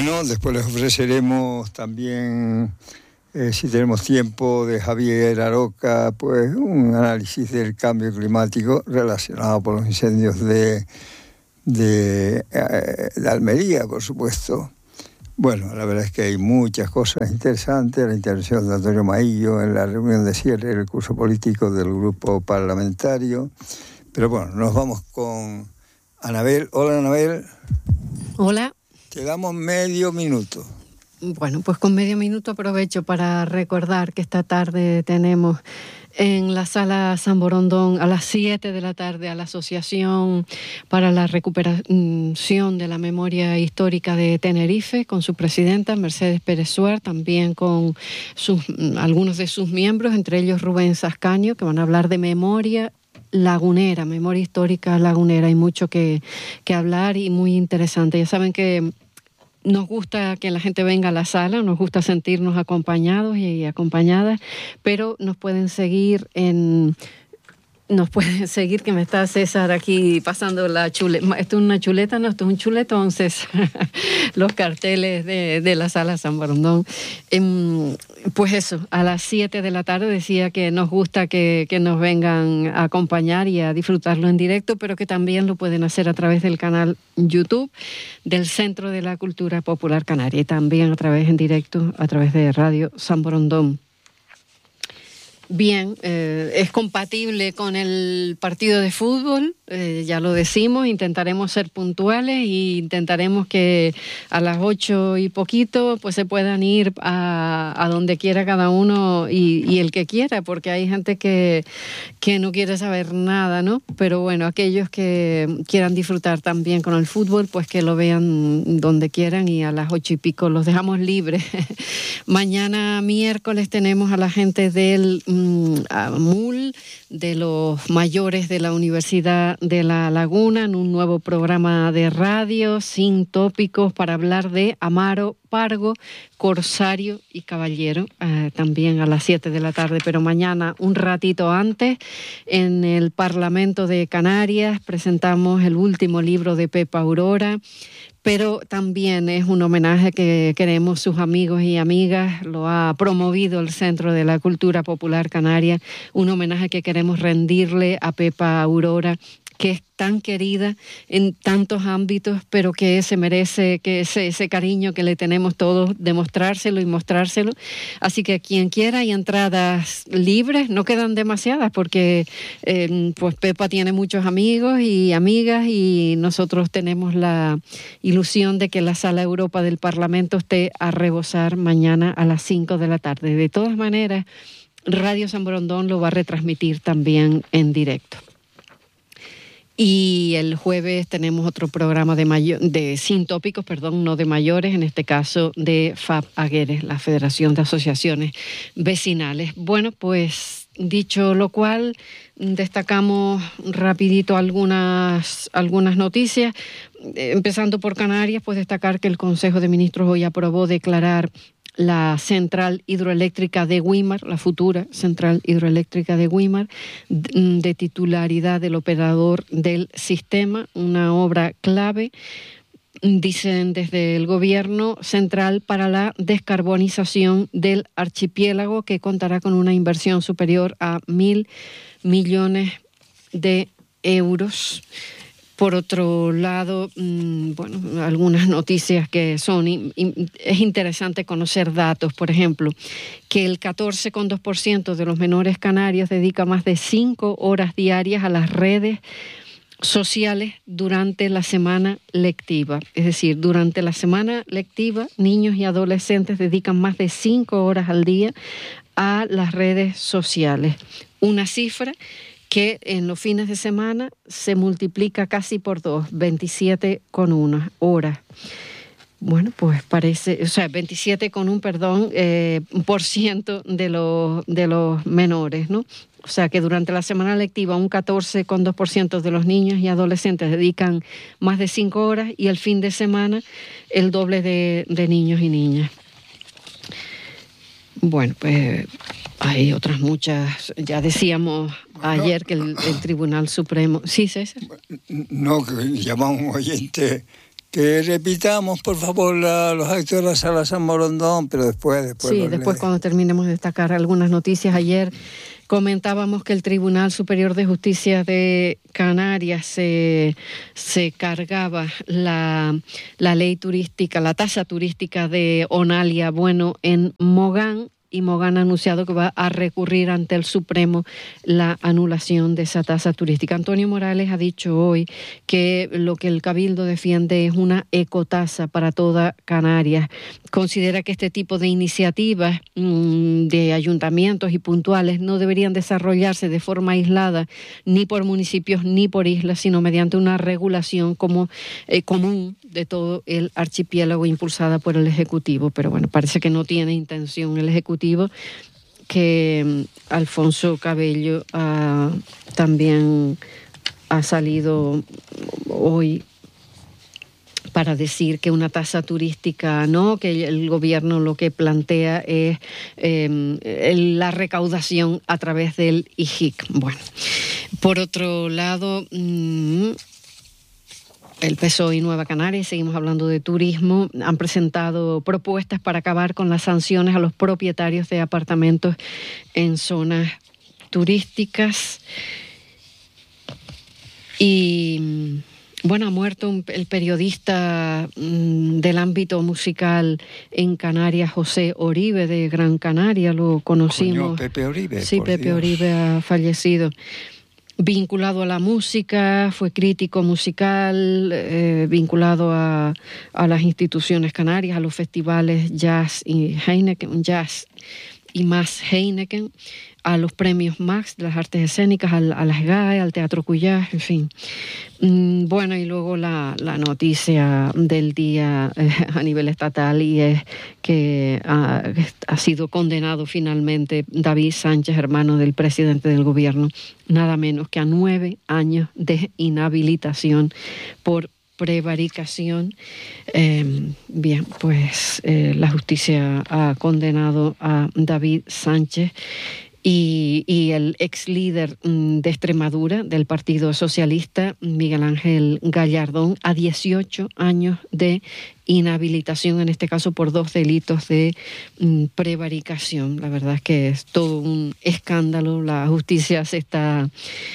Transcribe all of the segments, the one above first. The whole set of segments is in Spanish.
Bueno, después les ofreceremos también, si tenemos tiempo, de Javier Aroca, pues un análisis del cambio climático relacionado por los incendios de Almería, por supuesto. Bueno, la verdad es que hay muchas cosas interesantes. La intervención de Antonio Maillo en la reunión de cierre del curso político del grupo parlamentario. Pero bueno, nos vamos con Anabel. Hola, Anabel. Hola. Te damos medio minuto. Bueno, pues con medio minuto aprovecho para recordar que esta tarde tenemos en la Sala San Borondón a las 7 de la tarde a la Asociación para la Recuperación de la Memoria Histórica de Tenerife, con su presidenta Mercedes Pérez Suar, también con algunos de sus miembros, entre ellos Rubén Sascaño, que van a hablar de memoria lagunera, memoria histórica lagunera. Hay mucho que hablar y muy interesante. Ya saben que nos gusta que la gente venga a la sala, nos gusta sentirnos acompañados y acompañadas, pero nos pueden seguir que me está César aquí pasando la chuleta. ¿Esto es una chuleta? No, esto es un chuletón, César. Los carteles de la Sala San Borondón. Pues eso, a las 7 de la tarde decía que nos gusta que nos vengan a acompañar y a disfrutarlo en directo, pero que también lo pueden hacer a través del canal YouTube del Centro de la Cultura Popular Canaria y también a través en directo, a través de Radio San Borondón. Bien, es compatible con el partido de fútbol, ya lo decimos, intentaremos ser puntuales e intentaremos que a las 8 y poquito pues se puedan ir a donde quiera cada uno y el que quiera, porque hay gente que no quiere saber nada, ¿no? Pero bueno, aquellos que quieran disfrutar también con el fútbol, pues que lo vean donde quieran y a las 8 y pico los dejamos libres. Mañana miércoles tenemos a la gente del MUL, de los mayores de la Universidad de La Laguna, en un nuevo programa de radio sin tópicos para hablar de Amaro, Pargo, Corsario y Caballero, también a las 7 de la tarde, pero mañana un ratito antes en el Parlamento de Canarias presentamos el último libro de Pepa Aurora, pero también es un homenaje que queremos sus amigos y amigas, lo ha promovido el Centro de la Cultura Popular Canaria, un homenaje que queremos rendirle a Pepa Aurora, que es tan querida en tantos ámbitos, pero que se merece que ese cariño que le tenemos todos, demostrárselo y mostrárselo. Así que quien quiera, hay entradas libres, no quedan demasiadas, porque pues Pepa tiene muchos amigos y amigas y nosotros tenemos la ilusión de que la Sala Europa del Parlamento esté a rebosar mañana a las 5 de la tarde. De todas maneras, Radio San Borondón lo va a retransmitir también en directo. Y el jueves tenemos otro programa de sin tópicos, no de mayores, en este caso de FAP Agueres, la Federación de Asociaciones Vecinales. Bueno, pues dicho lo cual, destacamos rapidito algunas noticias. Empezando por Canarias, pues destacar que el Consejo de Ministros hoy aprobó declarar la central hidroeléctrica de Güímar, la futura central hidroeléctrica de Güímar, de titularidad del operador del sistema, una obra clave, dicen desde el Gobierno central, para la descarbonización del archipiélago, que contará con una inversión superior a 1.000 millones de euros. Por otro lado, algunas noticias que es interesante conocer datos, por ejemplo, que el 14,2% de los menores canarios dedica más de 5 horas diarias a las redes sociales durante la semana lectiva. Es decir, durante la semana lectiva, niños y adolescentes dedican más de 5 horas al día a las redes sociales. Una cifra que en los fines de semana se multiplica casi por 2, 27,1 horas. Bueno, pues parece, 27,1% de los menores, ¿no? O sea que durante la semana lectiva un 14,2% de los niños y adolescentes dedican más de 5 horas y el fin de semana el doble de niños y niñas. Bueno, pues hay otras muchas. Ya decíamos ayer que el Tribunal Supremo... Sí, César. No, que llama un oyente Que repitamos, por favor, los actos de la Sala San Borondón, pero después. Sí, después cuando terminemos de destacar algunas noticias. Ayer comentábamos que el Tribunal Superior de Justicia de Canarias se cargaba la ley turística, la tasa turística de Onalia Bueno en Mogán, y Mogán ha anunciado que va a recurrir ante el Supremo la anulación de esa tasa turística. Antonio Morales ha dicho hoy que lo que el Cabildo defiende es una ecotasa para toda Canarias. Considera que este tipo de iniciativas de ayuntamientos y puntuales no deberían desarrollarse de forma aislada ni por municipios ni por islas, sino mediante una regulación común de todo el archipiélago impulsada por el Ejecutivo. Pero bueno, parece que no tiene intención el Ejecutivo, que Alfonso Cabello también ha salido hoy para decir que una tasa turística no, que el gobierno lo que plantea es la recaudación a través del IJIC. Bueno, por otro lado, el PSOE y Nueva Canarias, seguimos hablando de turismo, han presentado propuestas para acabar con las sanciones a los propietarios de apartamentos en zonas turísticas. Y bueno, ha muerto el periodista del ámbito musical en Canarias, José Oribe, de Gran Canaria, lo conocimos. Coño, Pepe Oribe. Sí, Pepe Oribe ha fallecido. Vinculado a la música, fue crítico musical, vinculado a las instituciones canarias, a los festivales Jazz y más Heineken, a los premios Max de las artes escénicas, a las GAE, al Teatro Cuyás, en fin. Bueno, y luego la noticia del día a nivel estatal, y es que ha sido condenado finalmente David Sánchez, hermano del presidente del gobierno, nada menos que a 9 años de inhabilitación por prevaricación. Bien, pues la justicia ha condenado a David Sánchez y el ex líder de Extremadura del Partido Socialista, Miguel Ángel Gallardón, a 18 años de inhabilitación, en este caso por 2 delitos de prevaricación. La verdad es que es todo un escándalo. La justicia se está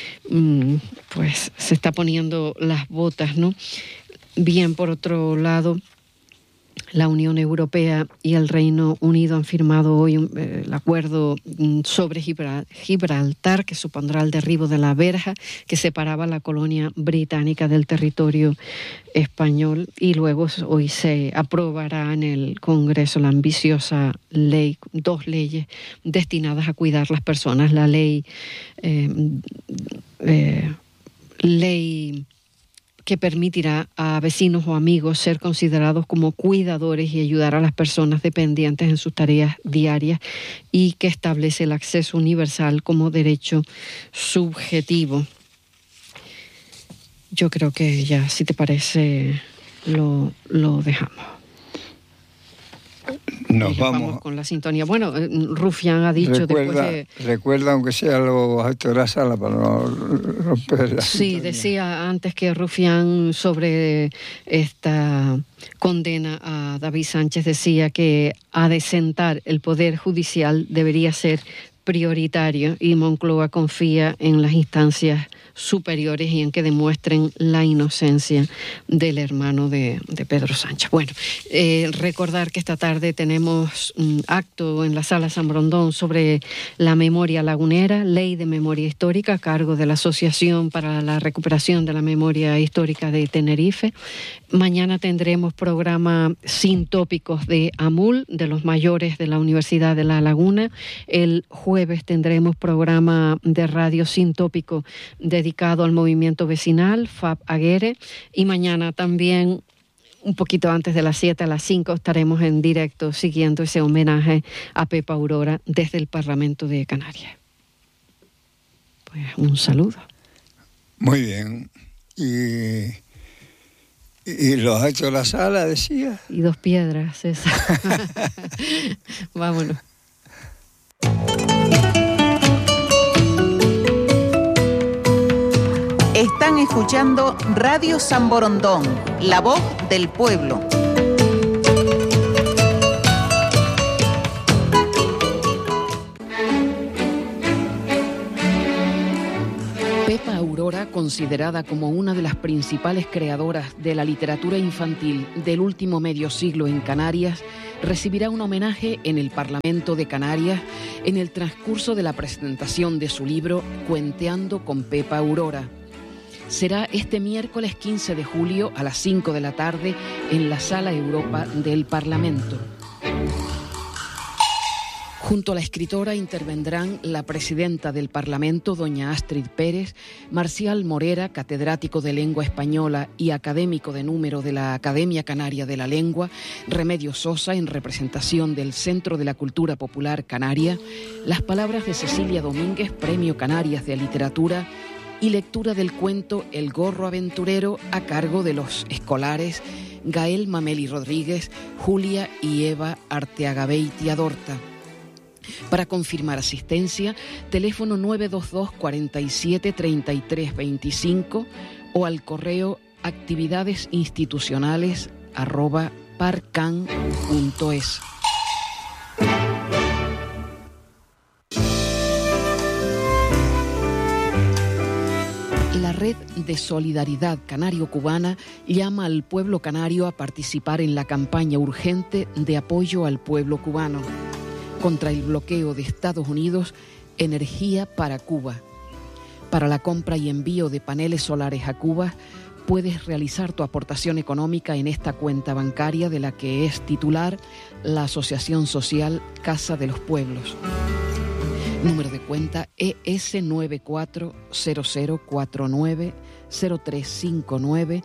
poniendo las botas, ¿no? Bien, por otro lado, la Unión Europea y el Reino Unido han firmado hoy el acuerdo sobre Gibraltar, que supondrá el derribo de la verja que separaba la colonia británica del territorio español, y luego hoy se aprobará en el Congreso la ambiciosa ley, 2 leyes destinadas a cuidar las personas. La ley que permitirá a vecinos o amigos ser considerados como cuidadores y ayudar a las personas dependientes en sus tareas diarias, y que establece el acceso universal como derecho subjetivo. Yo creo que ya, si te parece, lo dejamos. Nos vamos con la sintonía. Bueno, Rufián ha dicho Recuerda, aunque sea los actos de la sala, para no romper la sintonía. Decía antes que Rufián, sobre esta condena a David Sánchez, decía que ha de sentar el Poder Judicial debería ser prioritario, y Moncloa confía en las instancias superiores y en que demuestren la inocencia del hermano de Pedro Sánchez. Bueno, recordar que esta tarde tenemos un acto en la Sala San Borondón sobre la memoria lagunera, ley de memoria histórica, a cargo de la Asociación para la Recuperación de la Memoria Histórica de Tenerife. Mañana tendremos programa sin tópicos de AMUL, de los mayores de la Universidad de La Laguna. El jueves tendremos programa de radio sin tópico dedicado al movimiento vecinal, FAB Aguere. Y mañana también, un poquito antes de las 7, a las 5, estaremos en directo siguiendo ese homenaje a Pepa Aurora desde el Parlamento de Canarias. Pues un saludo. Muy bien. ¿Y los actos de la sala, decía? Y 2 piedras, César. Vámonos. Están escuchando Radio San Borondón. La voz del pueblo. Pepa Aurora, considerada como una de las principales creadoras de la literatura infantil del último medio siglo en Canarias, recibirá un homenaje en el Parlamento de Canarias en el transcurso de la presentación de su libro Cuenteando con Pepa Aurora. Será este miércoles 15 de julio a las 5 de la tarde en la Sala Europa del Parlamento. Junto a la escritora intervendrán la presidenta del Parlamento, doña Astrid Pérez, Marcial Morera, catedrático de Lengua Española y académico de número de la Academia Canaria de la Lengua, Remedios Sosa, en representación del Centro de la Cultura Popular Canaria, las palabras de Cecilia Domínguez, Premio Canarias de Literatura, y lectura del cuento El gorro aventurero a cargo de los escolares Gael Mameli Rodríguez, Julia y Eva Arteagabeiti Adorta. Para confirmar asistencia, teléfono 922 47 33 25 o al correo actividadesinstitucionales@parcan.es. La Red de Solidaridad Canario-Cubana llama al pueblo canario a participar en la campaña urgente de apoyo al pueblo cubano contra el bloqueo de Estados Unidos, Energía para Cuba. Para la compra y envío de paneles solares a Cuba, puedes realizar tu aportación económica en esta cuenta bancaria de la que es titular la Asociación Social Casa de los Pueblos. Número de cuenta ES 940049 0359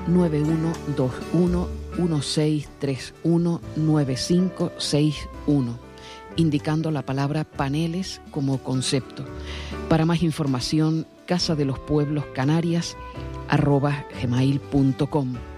9121 1631 9561, indicando la palabra paneles como concepto. Para más información, casadelospuebloscanarias@gmail.com.